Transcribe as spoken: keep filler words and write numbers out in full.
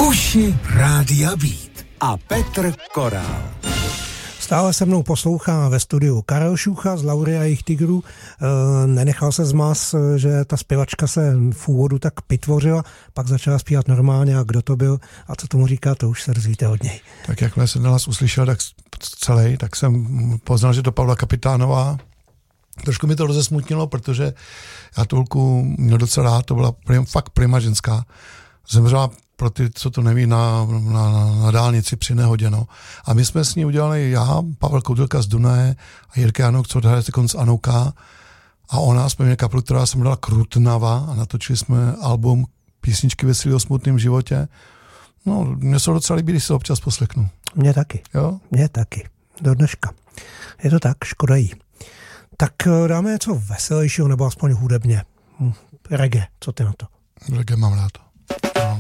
Uši Rádia Beat a Petr Korál. Stále se mnou poslouchá ve studiu Karel Šucha z Laury a jejich tigrů. E, nenechal se zmas, že ta zpěvačka se v úvodu tak pitvořila, pak začala zpívat normálně a kdo to byl a co tomu říká, to už se dozvíte od něj. Tak jakmile jsem hlas uslyšel tak celý, tak jsem poznal, že to Pavla Kapitánová. Trošku mi to rozesmutnilo, protože já tu holku měl docela rád, to byla prim, fakt prima ženská. Zemřela pro ty, co to neví, na, na, na dálnici při nehodě. No. A my jsme s ní udělali já, Pavel Koudelka z Dunaje a Jirka Janok, co hraje z Anouka. A ona, jsme měli kapelu, která se jmenovala Krutnava a natočili jsme album Písničky veselý o smutném životě. No, mně se docela líbí, když se občas poslechnu. Mně taky. Jo? Mně taky. Do dneška. Je to tak, škoda jí. Tak dáme něco veselějšího, nebo aspoň hudebně. Hm, reggae, co ty na to? Reggae mám rád.